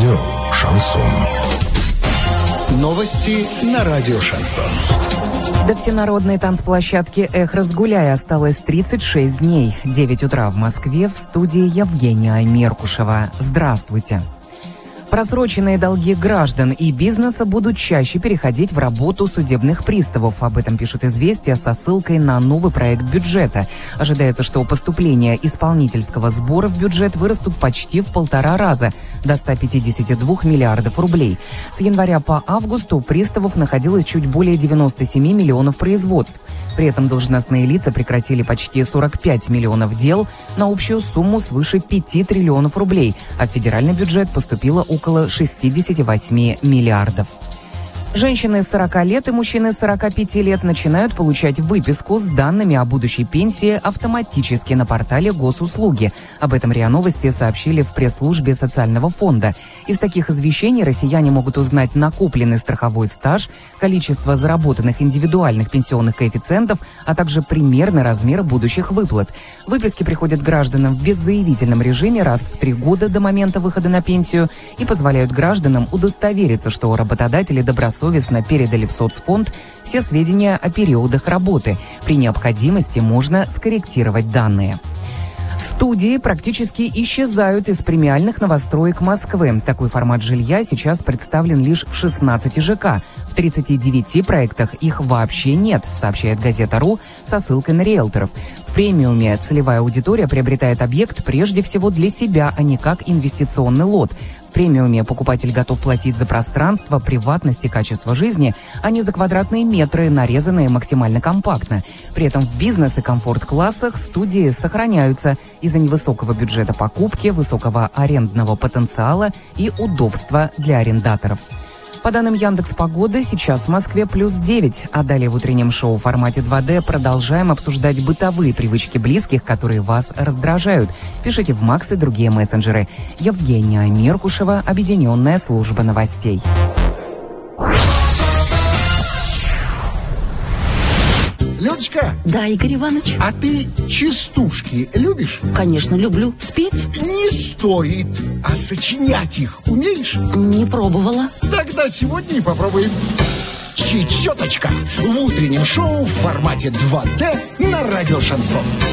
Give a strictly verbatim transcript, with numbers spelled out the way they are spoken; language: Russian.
Радио «Шансон». Новости на радио «Шансон». До всенародной танцплощадки «Эх, разгуляй» осталось тридцать шесть дней. девять утра в Москве, в студии Евгения Меркушева. Здравствуйте. Просроченные долги граждан и бизнеса будут чаще переходить в работу судебных приставов. Об этом пишут «Известия» со ссылкой на новый проект бюджета. Ожидается, что поступления исполнительского сбора в бюджет вырастут почти в полтора раза, до ста пятидесяти двух миллиардов рублей. С января по август у приставов находилось чуть более девяноста семи миллионов производств. При этом должностные лица прекратили почти сорок пять миллионов дел на общую сумму свыше пяти триллионов рублей, а в федеральный бюджет поступило около шестидесяти восьми миллиардов. Женщины сорока лет и мужчины сорока пяти лет начинают получать выписку с данными о будущей пенсии автоматически на портале Госуслуги. Об этом РИА Новости сообщили в пресс-службе социального фонда. Из таких извещений россияне могут узнать накопленный страховой стаж, количество заработанных индивидуальных пенсионных коэффициентов, а также примерный размер будущих выплат. Выписки приходят гражданам в беззаявительном режиме раз в три года до момента выхода на пенсию и позволяют гражданам удостовериться, что работодатели добросовестно совестно передали в соцфонд все сведения о периодах работы. При необходимости можно скорректировать данные. Студии практически исчезают из премиальных новостроек Москвы. Такой формат жилья сейчас представлен лишь в шестнадцати ЖК. В тридцати девяти проектах их вообще нет, сообщает газета.ру со ссылкой на риэлторов. В премиуме целевая аудитория приобретает объект прежде всего для себя, а не как инвестиционный лот. В премиуме покупатель готов платить за пространство, приватность и качество жизни, а не за квадратные метры, нарезанные максимально компактно. При этом в бизнес- и комфорт-классах студии сохраняются из-за невысокого бюджета покупки, высокого арендного потенциала и удобства для арендаторов. По данным Яндекс.Погоды, сейчас в Москве плюс девять, а далее в утреннем шоу в формате два дэ продолжаем обсуждать бытовые привычки близких, которые вас раздражают. Пишите в Макс и другие мессенджеры. Евгения Меркушева, Объединенная служба новостей. Людочка! Да, Игорь Иванович. А ты частушки любишь? Конечно, люблю. Спеть? Не стоит. А сочинять их умеешь? Не пробовала. Тогда сегодня и попробуем. Чечеточка в утреннем шоу в формате два дэ на радио «Шансон».